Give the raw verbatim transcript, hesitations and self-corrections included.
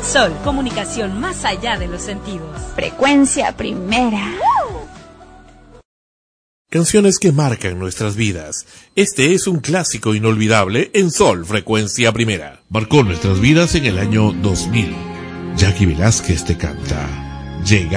Sol, comunicación más allá de los sentidos. Frecuencia Primera. Canciones que marcan nuestras vidas. Este es un clásico inolvidable en Sol, Frecuencia Primera. Marcó nuestras vidas en el año dos mil. Jackie Velázquez te canta Llega.